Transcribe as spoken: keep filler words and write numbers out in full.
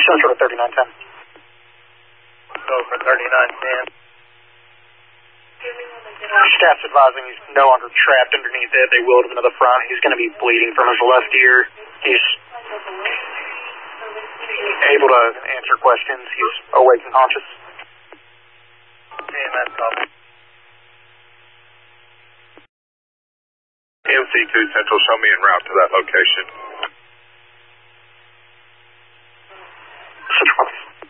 Central to thirty-nine ten. Go for thirty-nine ten. Staff's advising he's no longer trapped underneath it. They wheeled him to the front. He's going to be bleeding from his left ear. He's able to answer questions. He's awake and conscious. C M S copy. M C two Central, show me en route to that location.